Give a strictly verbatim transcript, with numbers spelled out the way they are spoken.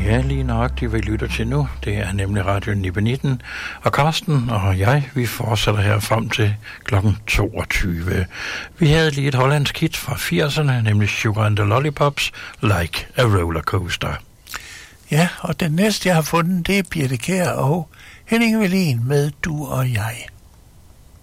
Ja, lige nøjagtigt, hvad I lytter til nu. Det er nemlig Radio Nippe nitten, og Karsten og jeg, vi fortsætter her frem til klokken toogtyve. Vi havde lige et hollandsk hit fra firserne, nemlig Sugar and the Lollipops, Like a Roller Coaster. Ja, og den næste, jeg har fundet, det er Birthe Kjær og Henning Wellin med Du og Jeg.